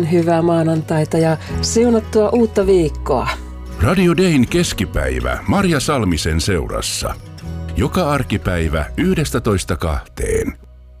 Hyvää maanantaita ja siunattua uutta viikkoa. Radio Dayn keskipäivä Marja Salmisen seurassa. Joka arkipäivä 11.2.